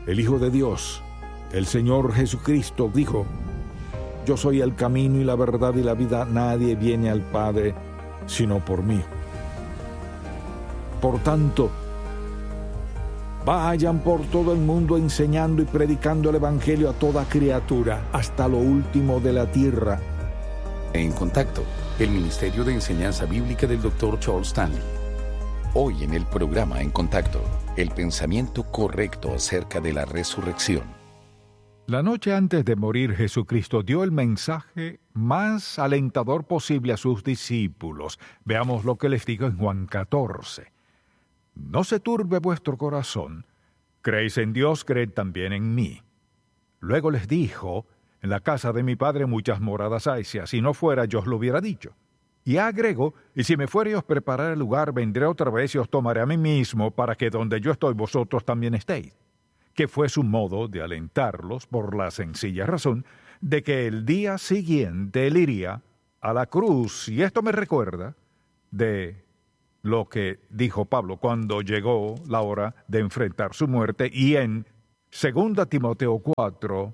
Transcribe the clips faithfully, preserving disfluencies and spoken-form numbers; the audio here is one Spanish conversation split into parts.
el Hijo de Dios, el Señor Jesucristo, dijo: yo soy el camino y la verdad y la vida, nadie viene al Padre sino por mí. Por tanto, vayan por todo el mundo enseñando y predicando el Evangelio a toda criatura, hasta lo último de la tierra. En Contacto, el Ministerio de Enseñanza Bíblica del doctor Charles Stanley. Hoy en el programa En Contacto, el pensamiento correcto acerca de la resurrección. La noche antes de morir, Jesucristo dio el mensaje más alentador posible a sus discípulos. Veamos lo que les dijo en Juan catorce. No se turbe vuestro corazón. Creéis en Dios, creed también en mí. Luego les dijo: en la casa de mi Padre muchas moradas hay, si así no fuera, yo os lo hubiera dicho. Y agregó: y si me fuere y os prepararé el lugar, vendré otra vez y os tomaré a mí mismo, para que donde yo estoy vosotros también estéis. Que fue su modo de alentarlos por la sencilla razón de que el día siguiente él iría a la cruz. Y esto me recuerda de lo que dijo Pablo cuando llegó la hora de enfrentar su muerte. Y en segunda Timoteo cuatro,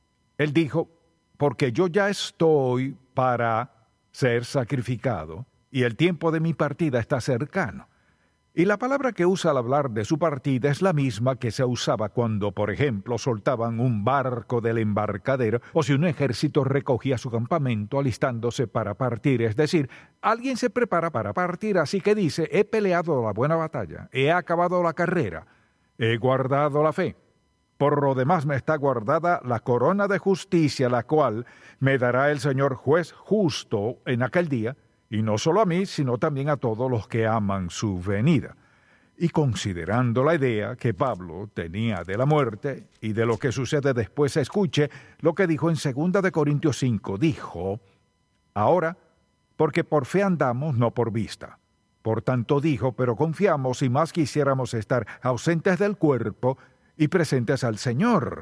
él dijo: porque yo ya estoy para ser sacrificado, y el tiempo de mi partida está cercano. Y la palabra que usa al hablar de su partida es la misma que se usaba cuando, por ejemplo, soltaban un barco del embarcadero, o si un ejército recogía su campamento alistándose para partir. Es decir, alguien se prepara para partir, así que dice: he peleado la buena batalla, he acabado la carrera, he guardado la fe. Por lo demás me está guardada la corona de justicia, la cual me dará el Señor juez justo en aquel día, y no solo a mí, sino también a todos los que aman su venida. Y considerando la idea que Pablo tenía de la muerte y de lo que sucede después, escuche lo que dijo en segunda de Corintios cinco. Dijo: ahora, porque por fe andamos, no por vista. Por tanto dijo: pero confiamos, y más quisiéramos estar ausentes del cuerpo y presentes al Señor.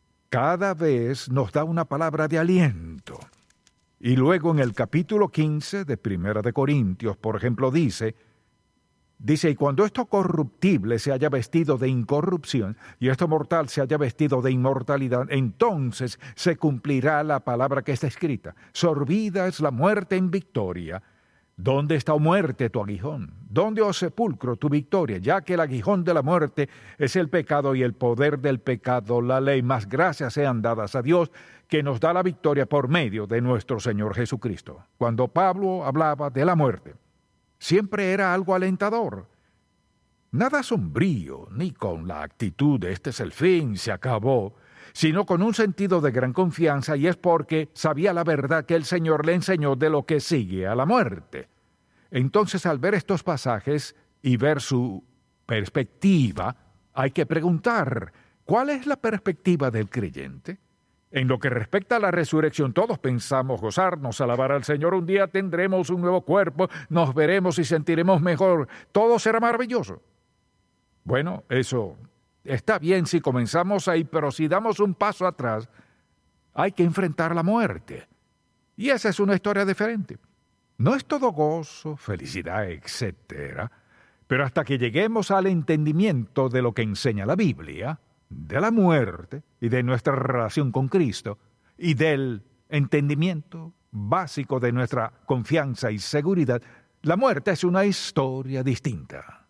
Cada vez nos da una palabra de aliento. Y luego en el capítulo quince de Primera de Corintios, por ejemplo, dice, dice, y cuando esto corruptible se haya vestido de incorrupción, y esto mortal se haya vestido de inmortalidad, entonces se cumplirá la palabra que está escrita: sorbida es la muerte en victoria. ¿Dónde está, oh muerte, tu aguijón? ¿Dónde, oh sepulcro, tu victoria? Ya que el aguijón de la muerte es el pecado, y el poder del pecado la ley. Mas gracias sean dadas a Dios, que nos da la victoria por medio de nuestro Señor Jesucristo. Cuando Pablo hablaba de la muerte, siempre era algo alentador. Nada sombrío, ni con la actitud de este es el fin, se acabó, sino con un sentido de gran confianza, y es porque sabía la verdad que el Señor le enseñó de lo que sigue a la muerte. Entonces, al ver estos pasajes y ver su perspectiva, hay que preguntar: ¿cuál es la perspectiva del creyente? En lo que respecta a la resurrección, todos pensamos gozarnos, alabar al Señor. Un día tendremos un nuevo cuerpo, nos veremos y sentiremos mejor. Todo será maravilloso. Bueno, eso está bien si comenzamos ahí, pero si damos un paso atrás, hay que enfrentar la muerte. Y esa es una historia diferente. No es todo gozo, felicidad, etcétera, pero hasta que lleguemos al entendimiento de lo que enseña la Biblia, de la muerte y de nuestra relación con Cristo, y del entendimiento básico de nuestra confianza y seguridad, la muerte es una historia distinta.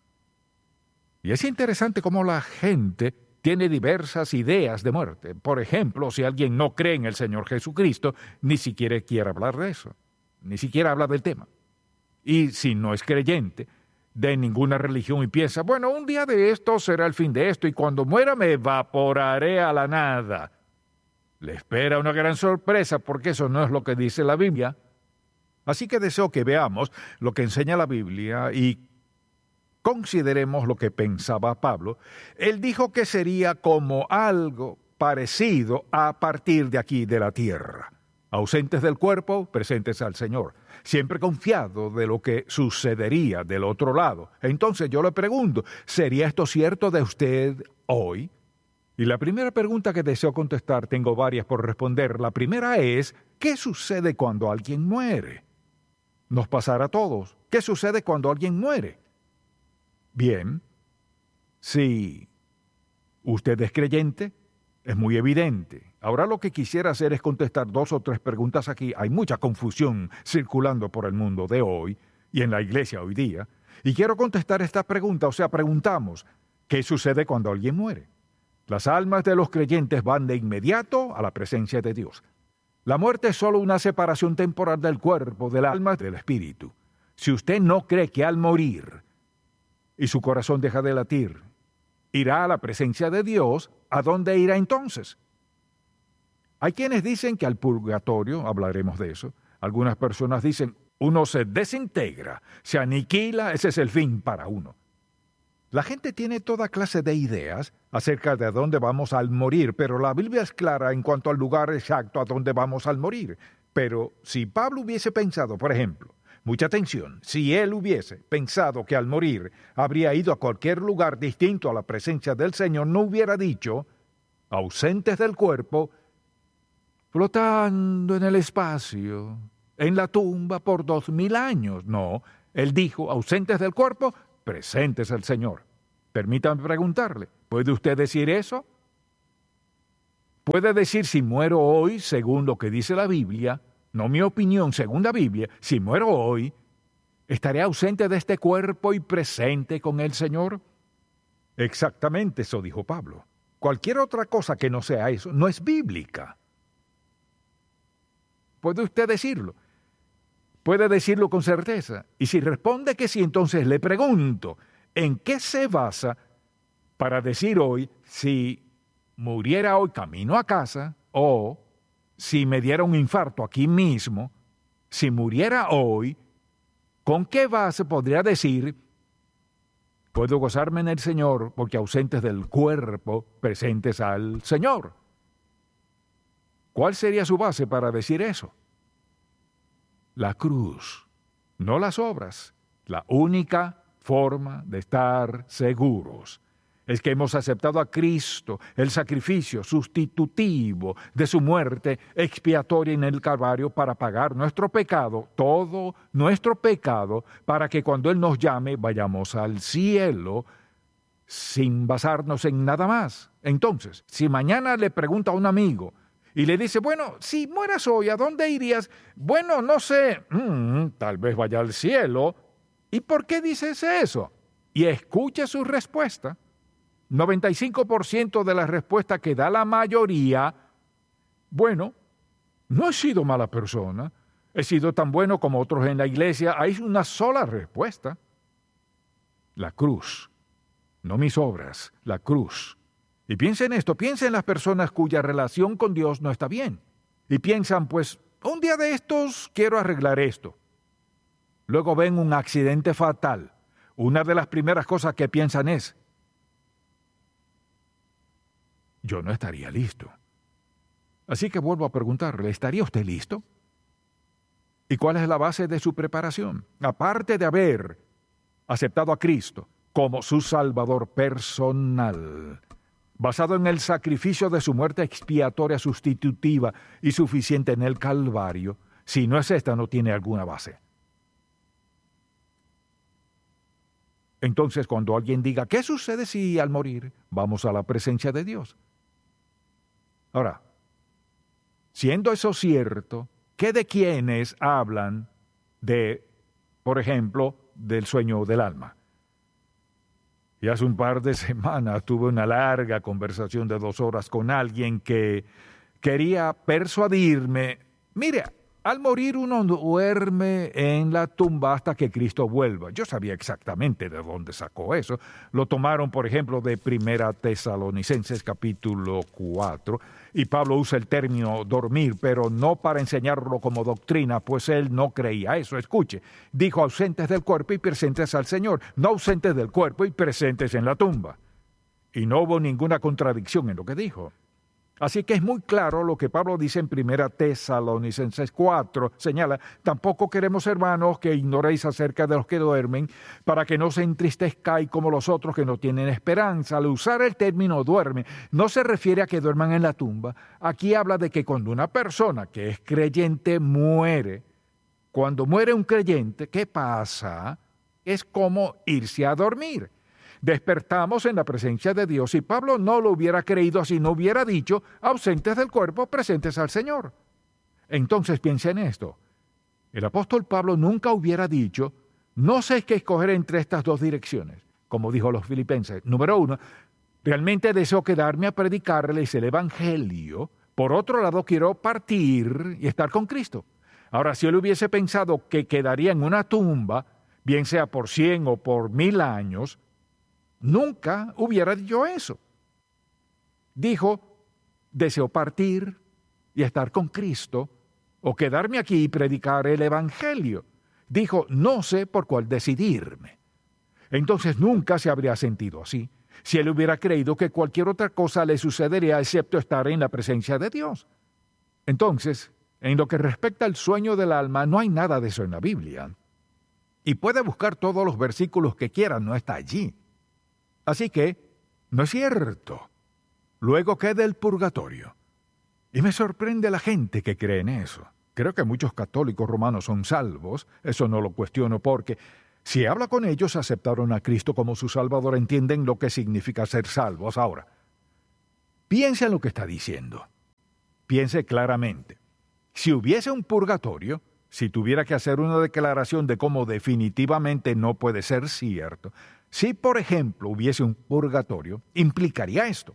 Y es interesante cómo la gente tiene diversas ideas de muerte. Por ejemplo, si alguien no cree en el Señor Jesucristo, ni siquiera quiere hablar de eso, ni siquiera habla del tema. Y si no es creyente de ninguna religión y piensa, bueno, un día de esto será el fin de esto, y cuando muera me evaporaré a la nada, le espera una gran sorpresa, porque eso no es lo que dice la Biblia. Así que deseo que veamos lo que enseña la Biblia y consideremos lo que pensaba Pablo. Él dijo que sería como algo parecido a partir de aquí de la tierra. Ausentes del cuerpo, presentes al Señor. Siempre confiado de lo que sucedería del otro lado. Entonces yo le pregunto, ¿sería esto cierto de usted hoy? Y la primera pregunta que deseo contestar, tengo varias por responder. La primera es, ¿qué sucede cuando alguien muere? Nos pasará a todos. ¿Qué sucede cuando alguien muere? Bien, si ¿Usted es creyente? Es muy evidente. Ahora lo que quisiera hacer es contestar dos o tres preguntas aquí. Hay mucha confusión circulando por el mundo de hoy y en la iglesia hoy día. Y quiero contestar esta pregunta, o sea, preguntamos, ¿qué sucede cuando alguien muere? Las almas de los creyentes van de inmediato a la presencia de Dios. La muerte es solo una separación temporal del cuerpo, del alma, del espíritu. Si usted no cree que al morir y su corazón deja de latir, irá a la presencia de Dios, ¿a dónde irá entonces? Hay quienes dicen que al purgatorio, hablaremos de eso. Algunas personas dicen, uno se desintegra, se aniquila, ese es el fin para uno. La gente tiene toda clase de ideas acerca de a dónde vamos al morir, pero la Biblia es clara en cuanto al lugar exacto a dónde vamos al morir. Pero si Pablo hubiese pensado, por ejemplo, mucha atención, si él hubiese pensado que al morir habría ido a cualquier lugar distinto a la presencia del Señor, no hubiera dicho, ausentes del cuerpo, flotando en el espacio, en la tumba por dos mil años. No, él dijo, ausentes del cuerpo, presentes el Señor. Permítame preguntarle, ¿puede usted decir eso? ¿Puede decir si muero hoy, según lo que dice la Biblia, no mi opinión, según la Biblia, si muero hoy, ¿estaré ausente de este cuerpo y presente con el Señor? Exactamente eso dijo Pablo. Cualquier otra cosa que no sea eso no es bíblica. ¿Puede usted decirlo? Puede decirlo con certeza. Y si responde que sí, entonces le pregunto, ¿en qué se basa para decir hoy si muriera hoy camino a casa o si me diera un infarto aquí mismo, si muriera hoy, ¿con qué base podría decir, puedo gozarme en el Señor porque ausentes del cuerpo, presentes al Señor? ¿Cuál sería su base para decir eso? La cruz, no las obras. La única forma de estar seguros es que hemos aceptado a Cristo, el sacrificio sustitutivo de su muerte expiatoria en el Calvario para pagar nuestro pecado, todo nuestro pecado, para que cuando Él nos llame vayamos al cielo sin basarnos en nada más. Entonces, si mañana le pregunta a un amigo y le dice, bueno, si mueras hoy, ¿a dónde irías? Bueno, no sé, mm, tal vez vaya al cielo. ¿Y por qué dices eso? Y escuche su respuesta. noventa y cinco por ciento de la respuesta que da la mayoría, bueno, no he sido mala persona, he sido tan bueno como otros en la iglesia. Hay una sola respuesta. La cruz, no mis obras, la cruz. Y piensen esto, piensen en las personas cuya relación con Dios no está bien. Y piensan, pues, un día de estos quiero arreglar esto. Luego ven un accidente fatal. Una de las primeras cosas que piensan es, yo no estaría listo. Así que vuelvo a preguntarle, ¿estaría usted listo? ¿Y cuál es la base de su preparación? Aparte de haber aceptado a Cristo como su Salvador personal, basado en el sacrificio de su muerte expiatoria sustitutiva y suficiente en el Calvario, si no es esta, no tiene alguna base. Entonces, cuando alguien diga, ¿qué sucede si al morir vamos a la presencia de Dios? Ahora, siendo eso cierto, ¿qué de quienes hablan de, por ejemplo, del sueño del alma? Y hace un par de semanas tuve una larga conversación de dos horas con alguien que quería persuadirme, mire, al morir uno duerme en la tumba hasta que Cristo vuelva. Yo sabía exactamente de dónde sacó eso. Lo tomaron, por ejemplo, de Primera Tesalonicenses capítulo cuatro, y Pablo usa el término dormir, pero no para enseñarlo como doctrina, pues él no creía eso. Escuche, dijo ausentes del cuerpo y presentes al Señor, no ausentes del cuerpo y presentes en la tumba. Y no hubo ninguna contradicción en lo que dijo. Así que es muy claro lo que Pablo dice en Primera Tesalonicenses cuatro. Señala, tampoco queremos, hermanos, que ignoréis acerca de los que duermen, para que no se entristezcáis como los otros que no tienen esperanza. Al usar el término duerme, no se refiere a que duerman en la tumba. Aquí habla de que cuando una persona que es creyente muere, cuando muere un creyente, ¿qué pasa? Es como irse a dormir. despertamos en la presencia de Dios y Pablo no lo hubiera creído si no hubiera dicho, ausentes del cuerpo, presentes al Señor. Entonces piensa en esto. El apóstol Pablo nunca hubiera dicho, no sé qué escoger entre estas dos direcciones, como dijo a los filipenses. Número uno, realmente deseo quedarme a predicarles el Evangelio. Por otro lado, quiero partir y estar con Cristo. Ahora, si él hubiese pensado que quedaría en una tumba, bien sea por cien o por mil años, nunca hubiera dicho eso. Dijo, deseo partir y estar con Cristo, o quedarme aquí y predicar el Evangelio. Dijo, no sé por cuál decidirme. Entonces nunca se habría sentido así, si él hubiera creído que cualquier otra cosa le sucedería excepto estar en la presencia de Dios. Entonces, en lo que respecta al sueño del alma, no hay nada de eso en la Biblia. Y puede buscar todos los versículos que quiera, no está allí. Así que, no es cierto. Luego queda el purgatorio. Y me sorprende la gente que cree en eso. Creo que muchos católicos romanos son salvos, eso no lo cuestiono porque si habla con ellos, aceptaron a Cristo como su Salvador, entienden lo que significa ser salvos. Ahora, piense en lo que está diciendo. Piense claramente. Si hubiese un purgatorio, si tuviera que hacer una declaración de cómo definitivamente no puede ser cierto, si por ejemplo hubiese un purgatorio, implicaría esto.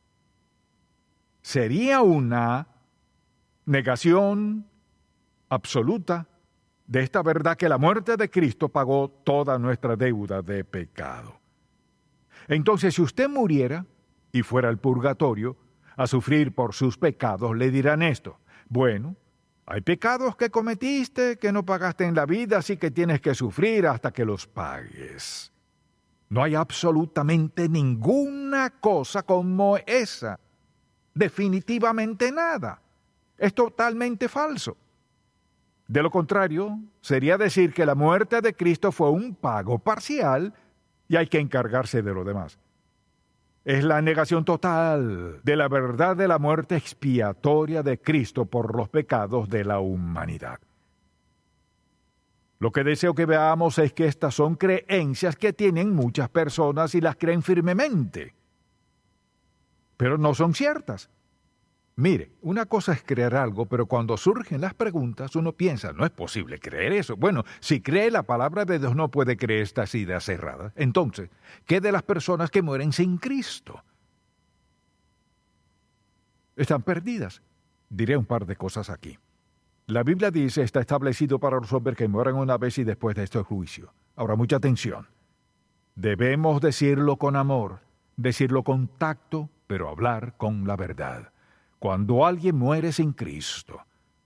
Sería una negación absoluta de esta verdad que la muerte de Cristo pagó toda nuestra deuda de pecado. Entonces, si usted muriera y fuera al purgatorio a sufrir por sus pecados, le dirán esto: bueno, hay pecados que cometiste que no pagaste en la vida, así que tienes que sufrir hasta que los pagues. No hay absolutamente ninguna cosa como esa. Definitivamente nada. Es totalmente falso. De lo contrario, sería decir que la muerte de Cristo fue un pago parcial y hay que encargarse de lo demás. Es la negación total de la verdad de la muerte expiatoria de Cristo por los pecados de la humanidad. Lo que deseo que veamos es que estas son creencias que tienen muchas personas y las creen firmemente, pero no son ciertas. Mire, una cosa es creer algo, pero cuando surgen las preguntas uno piensa, no es posible creer eso. Bueno, si cree la palabra de Dios no puede creer estas ideas cerradas. Entonces, ¿qué de las personas que mueren sin Cristo? Están perdidas. Diré un par de cosas aquí. La Biblia dice, está establecido para los hombres que mueran una vez y después de este juicio. Ahora, mucha atención. Debemos decirlo con amor, decirlo con tacto, pero hablar con la verdad. Cuando alguien muere sin Cristo,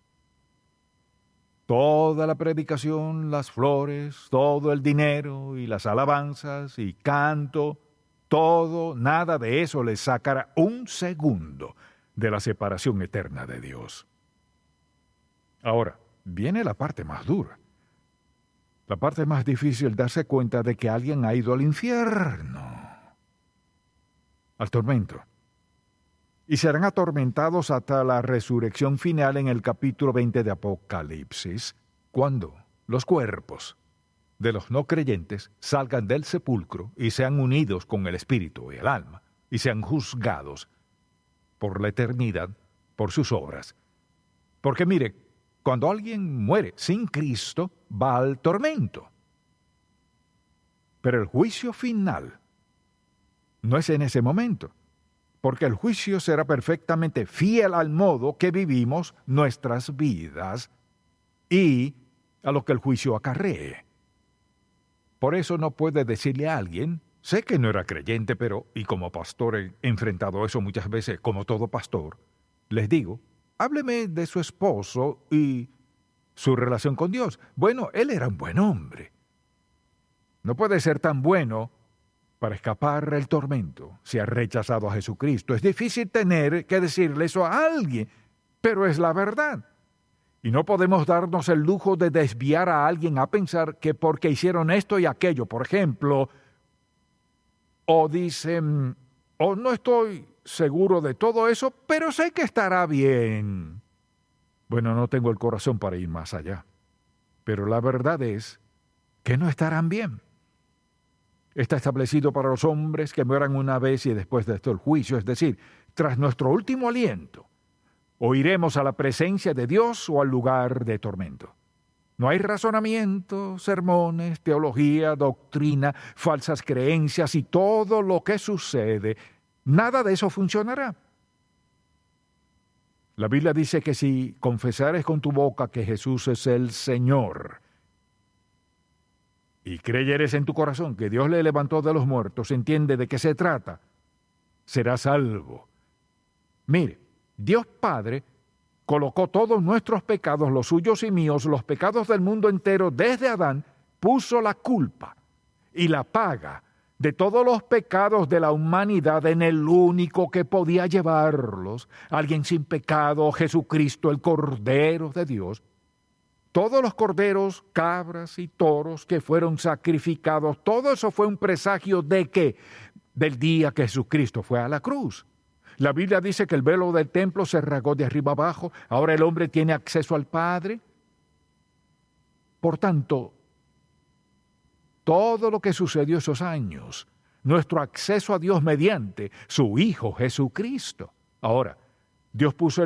toda la predicación, las flores, todo el dinero y las alabanzas y canto, todo, nada de eso le sacará un segundo de la separación eterna de Dios. Ahora, viene la parte más dura. La parte más difícil, darse cuenta de que alguien ha ido al infierno, al tormento. Y serán atormentados hasta la resurrección final en el capítulo veinte de Apocalipsis, cuando los cuerpos de los no creyentes salgan del sepulcro y sean unidos con el espíritu y el alma, y sean juzgados por la eternidad, por sus obras. Porque mire, cuando alguien muere sin Cristo, va al tormento. Pero el juicio final no es en ese momento, porque el juicio será perfectamente fiel al modo que vivimos nuestras vidas y a lo que el juicio acarree. Por eso no puede decirle a alguien, sé que no era creyente, pero, y como pastor he enfrentado eso muchas veces, como todo pastor, les digo, hábleme de su esposo y su relación con Dios. Bueno, él era un buen hombre. No puede ser tan bueno para escapar del tormento si ha rechazado a Jesucristo. Es difícil tener que decirle eso a alguien, pero es la verdad. Y no podemos darnos el lujo de desviar a alguien a pensar que porque hicieron esto y aquello, por ejemplo, o dicen, o oh, no estoy seguro de todo eso, pero sé que estará bien. Bueno, no tengo el corazón para ir más allá, pero la verdad es que no estarán bien. Está establecido para los hombres que mueran una vez y después de esto el juicio, es decir, tras nuestro último aliento, o iremos a la presencia de Dios o al lugar de tormento. No hay razonamiento, sermones, teología, doctrina, falsas creencias y todo lo que sucede. Nada de eso funcionará. La Biblia dice que si confesares con tu boca que Jesús es el Señor y creyeres en tu corazón que Dios le levantó de los muertos, entiende de qué se trata, serás salvo. Mire, Dios Padre colocó todos nuestros pecados, los suyos y míos, los pecados del mundo entero, desde Adán, puso la culpa y la paga de todos los pecados de la humanidad en el único que podía llevarlos, alguien sin pecado, Jesucristo, el Cordero de Dios. Todos los corderos, cabras y toros que fueron sacrificados, todo eso fue un presagio de qué? Del día que Jesucristo fue a la cruz. La Biblia dice que el velo del templo se rasgó de arriba abajo, ahora el hombre tiene acceso al Padre. Por tanto, todo lo que sucedió esos años, nuestro acceso a Dios mediante su Hijo Jesucristo. Ahora, Dios puso